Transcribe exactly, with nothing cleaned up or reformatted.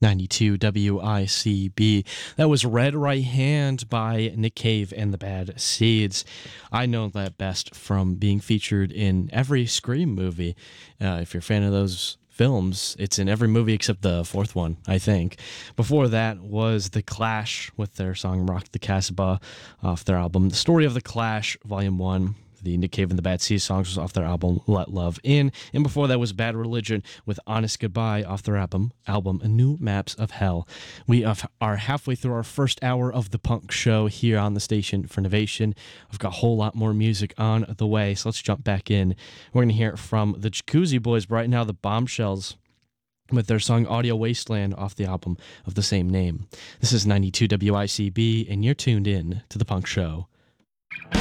ninety-two W I C B. That was Red Right Hand by Nick Cave and the Bad Seeds. I know that best from being featured in every Scream movie. Uh, if you're a fan of those films, it's in every movie except the fourth one, I think. Before that was The Clash with their song Rock the Casbah off their album The Story of the Clash, Volume one. The Nick Cave and the Bad Seeds songs was off their album Let Love In. And before that was Bad Religion with Honest Goodbye off their album, album New Maps of Hell. We are halfway through our first hour of the punk show here on the station for Innovation. I've got a whole lot more music on the way, so let's jump back in. We're going to hear from the Jacuzzi Boys, but right now the Bombshells with their song Audio Wasteland off the album of the same name. This is ninety-two W I C B, and you're tuned in to the punk show.